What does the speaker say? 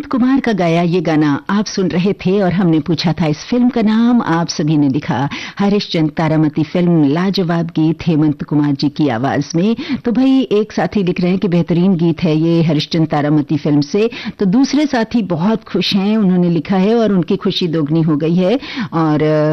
कुमार का गाया ये गाना आप सुन रहे थे और हमने पूछा था इस फिल्म का नाम। आप सभी ने लिखा हरिश्चंद्र तारामती फिल्म, लाजवाब गीत हेमंत कुमार जी की आवाज में। तो भाई एक साथी लिख रहे हैं कि बेहतरीन गीत है ये हरिश्चंद्र तारामती फिल्म से। तो दूसरे साथी बहुत खुश हैं, उन्होंने लिखा है और उनकी खुशी दोगुनी हो गई है। और